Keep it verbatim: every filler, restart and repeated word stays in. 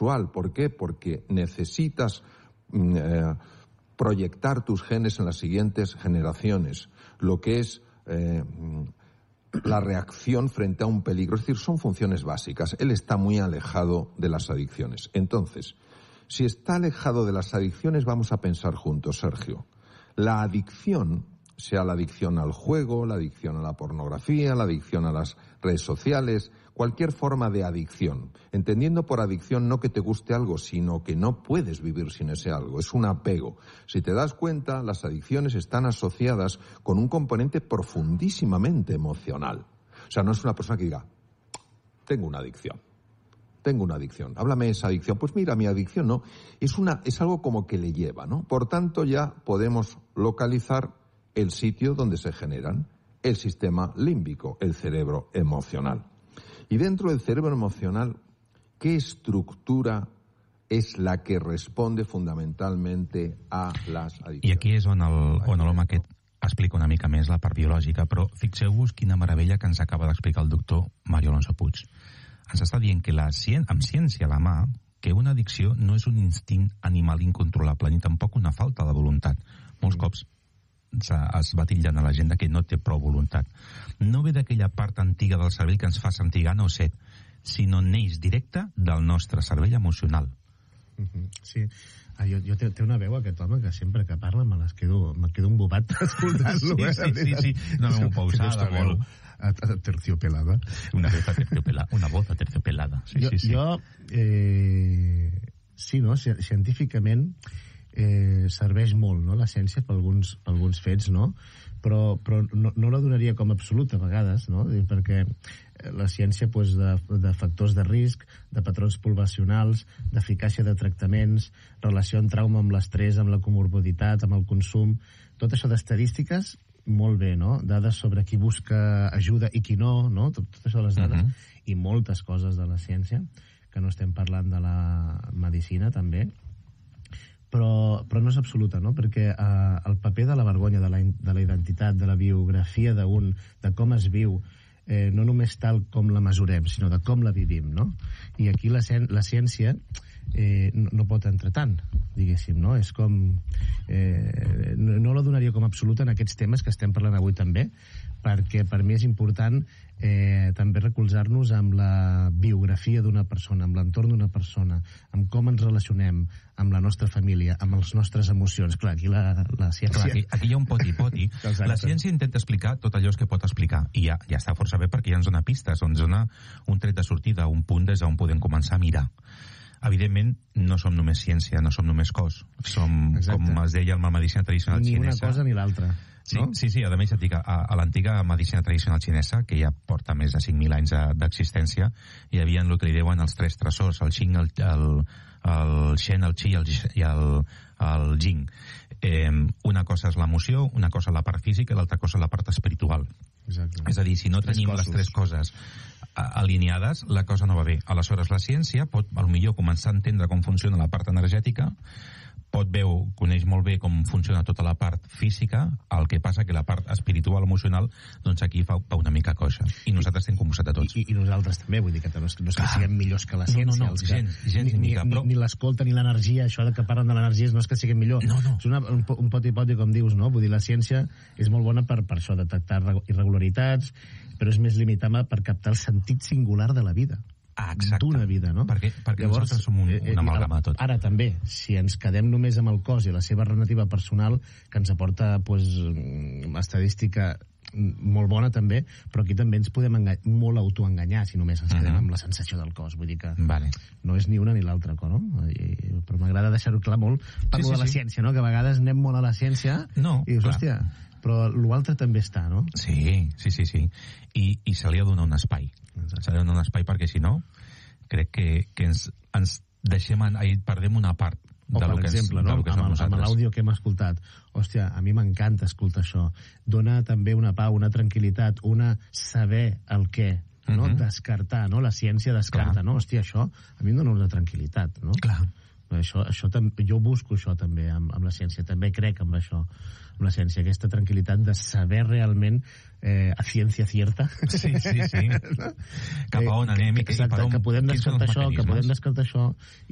sexual. ¿Por qué? Porque necesitas eh, proyectar tus genes en las siguientes generaciones. Lo que es eh, la reacción frente a un peligro. Es decir, son funciones básicas. Él está muy alejado de las adicciones. Entonces, si está alejado de las adicciones, vamos a pensar juntos, Sergio. La adicción, sea la adicción al juego, la adicción a la pornografía, la adicción a las redes sociales, cualquier forma de adicción. Entendiendo por adicción no que te guste algo, sino que no puedes vivir sin ese algo. Es un apego. Si te das cuenta, las adicciones están asociadas con un componente profundísimamente emocional. O sea, no es una persona que diga, tengo una adicción. Tengo una adicción. Háblame de esa adicción. Pues mira, mi adicción no. Es una, es algo como que le lleva, ¿no? Por tanto, ya podemos localizar el sitio donde se generan el sistema límbico, el cerebro emocional. Y dentro del cerebro emocional, ¿qué estructura és la que responde fundamentalmente a les addiccions? I aquí és on el, on l'home aquest explica una mica més la part biològica, però fixeu-vos quina meravella que ens acaba d'explicar el doctor Mario Alonso Puig. Ens està dient que la ciència, amb ciència a la mà, que una addicció no és un instint animal incontrolable, ni tampoc una falta de voluntat. Molts cops es va titllant a la gent que no té prou voluntat. No ve d'aquella part antiga del cervell que ens fa sentir gana o set, sinó neix directe del nostre cervell emocional. Uh-huh. Sí, ah, jo, jo té, té una veu aquest home que sempre que parla me les quedo, me quedo embobat escoltant-lo. Sí, sí, sí, sí, sí. Una veu pausada, molt... Terciopelada. Una veu terciopelada, una voz terciopelada. Sí, jo, sí, sí. Jo, eh, sí, no? Científicament eh, serveix molt, no?, la ciència per alguns, per alguns fets, no? Però, però no, no la donaria com absoluta a vegades, no? Perquè la ciència, pues, de, de factors de risc, de patrons poblacionals, d'eficàcia de tractaments, relació en trauma amb l'estrès, amb la comorbiditat, amb el consum, tot això d'estadístiques, molt bé, no? Dades sobre qui busca ajuda i qui no, no? Tot, tot això de les dades, uh-huh. I moltes coses de la ciència, que no estem parlant de la medicina, també, però, però no és absoluta, no? Perquè eh, el paper de la vergonya, de la, de la identitat, de la biografia d'un, de com es viu, eh, no només tal com la mesurem, sinó de com la vivim, no? I aquí la, la ciència eh, no, no pot entrar tant, diguéssim, no? És com... Eh, no, no la donaria com absoluta en aquests temes que estem parlant avui també, perquè per mi és important eh, també recolzar-nos amb la biografia d'una persona, amb l'entorn d'una persona, amb com ens relacionem, amb la nostra família, amb les nostres emocions. Clar, aquí la, la ciència... Clar, aquí, aquí hi ha un poti-poti. La ciència intenta explicar tot allò que pot explicar, i ja, ja està força bé perquè ja ens dona pistes, ens dona un tret de sortida, un punt des d'on podem començar a mirar. Evidentment, no som només ciència, no som només cos. Som, exacte, com es deia en la medicina tradicional ni xinesa... Ni una cosa ni l'altra. Sí, no? sí, sí, a més, a, a l'antiga medicina tradicional xinesa, que ja porta més de cinc mil anys d'existència, hi havia el que li deuen els tres tresors, el Qing, el, el, el Shen, el Qi i el, i el, el Jing. Eh, una cosa és l'emoció, una cosa és la part física i l'altra cosa és la part espiritual. Exacte. És a dir, si no tenim les tres coses alineades, la cosa no va bé. Aleshores, la ciència pot, potser començar a entendre com funciona la part energètica, pot veure, coneix molt bé com funciona tota la part física, el que passa que la part espiritual, emocional, doncs aquí fa, fa una mica coixa. I nosaltres estem composats de tots. I, i nosaltres també, vull dir que no és, no és que siguem millors que la ciència. No, no, no, gens, gens ni, ni, ni, ni l'escolta ni l'energia, això de que parlen de l'energia no és que siguem millor. No, no. És una, un, un poti-poti, com dius, no? Vull dir, la ciència és molt bona per, per això, detectar irregularitats, però és més limitada per captar el sentit singular de la vida. Ah, d'una vida, no? Perquè, perquè Llavors, nosaltres som un, una amalgama de tot. Ara també, si ens quedem només amb el cos i la seva narrativa personal, que ens aporta pues, estadística molt bona també, però aquí també ens podem molt autoenganyar si només ens quedem uh-huh. amb la sensació del cos, vull dir que vale. No és ni una ni l'altra, no? I, però m'agrada deixar-ho clar molt, parlo sí, sí, de la sí. ciència, no? Que a vegades anem molt a la ciència no, i dius, clar. hòstia, però l'altre també està, no? Sí, sí, sí, sí. I, i se li ha de donar un espai. Exacte. Se li ha de donar un espai perquè, si no, crec que, que ens, ens deixem, ahir perdem una part o de per lo que exemple, és, no? que amb, amb l'àudio que hem escoltat. Hòstia, a mi m'encanta escoltar això. Dona també una pau, una tranquil·litat, una saber el què, no? Uh-huh. Descartar, no? La ciència descarta, clar. No? Hòstia, això a mi em dona una tranquil·litat, no? Clar. Això, això jo busco això també amb, amb la ciència, també crec amb això, amb la ciència, aquesta tranquil·litat de saber realment eh, a ciència cierta sí, sí, sí. Cap a on anem i, exacte, i per on, que podem descartar això, que podem descartar això